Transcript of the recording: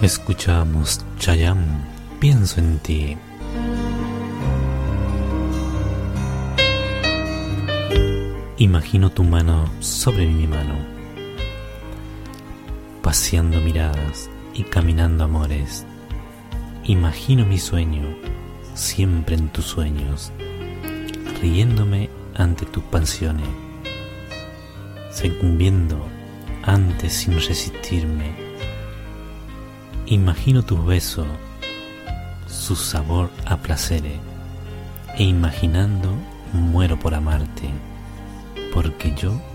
Escuchamos Chayanne, pienso en ti. Imagino tu mano sobre mi mano, paseando miradas y caminando amores. Imagino mi sueño, siempre en tus sueños, riéndome ante tus pasiones, sucumbiendo antes sin resistirme. Imagino tus besos, su sabor a placeres, e imaginando muero por amarte, porque yo